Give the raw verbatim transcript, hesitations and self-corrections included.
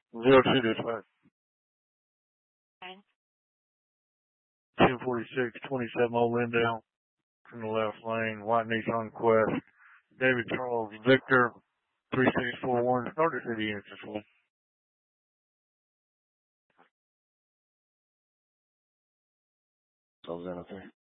Zero two dispatch. Fine. ten forty-six, twenty-seven Old Lindale from the left lane, white Nissan Quest. David Charles Victor, three six four one. Start at city units this one. So anything.